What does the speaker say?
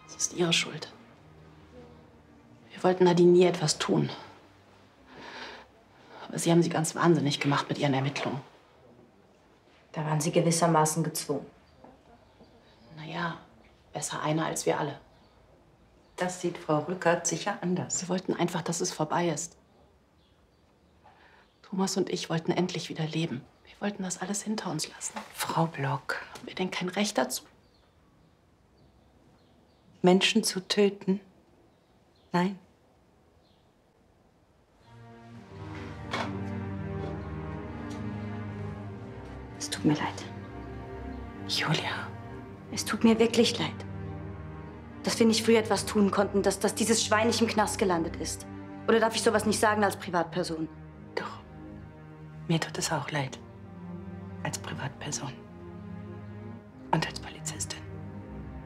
Es ist Ihre Schuld. Wir wollten Nadine nie etwas tun. Aber Sie haben sie ganz wahnsinnig gemacht mit Ihren Ermittlungen. Da waren Sie gewissermaßen gezwungen. Naja, besser einer als wir alle. Das sieht Frau Rückert sicher anders. Wir wollten einfach, dass es vorbei ist. Thomas und ich wollten endlich wieder leben. Wir wollten das alles hinter uns lassen. Frau Block, Haben wir denn kein Recht dazu? Menschen zu töten? Nein. Es tut mir leid. Julia. Es tut mir wirklich leid. Dass wir nicht früher etwas tun konnten, dass dieses Schwein nicht im Knast gelandet ist. Oder darf ich sowas nicht sagen als Privatperson? Doch. Mir tut es auch leid. Als Privatperson.